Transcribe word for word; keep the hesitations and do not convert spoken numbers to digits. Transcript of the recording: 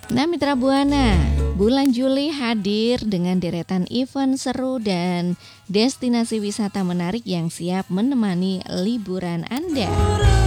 Nah Mitra Buana, bulan Juli hadir dengan deretan event seru dan destinasi wisata menarik yang siap menemani liburan Anda.